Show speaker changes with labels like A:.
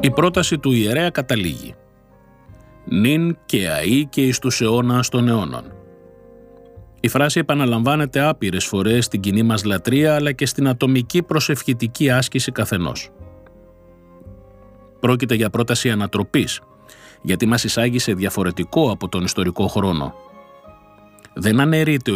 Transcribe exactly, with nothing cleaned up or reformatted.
A: Η πρόταση του ιερέα καταλήγει. Νυν και αεί και εις τους αιώνας των αιώνων. Η φράση επαναλαμβάνεται άπειρες φορές στην κοινή μας λατρεία αλλά και στην ατομική προσευχητική άσκηση καθενός. Πρόκειται για πρόταση ανατροπής, γιατί μας εισάγει σε διαφορετικό από τον ιστορικό χρόνο. Δεν αναιρείται ο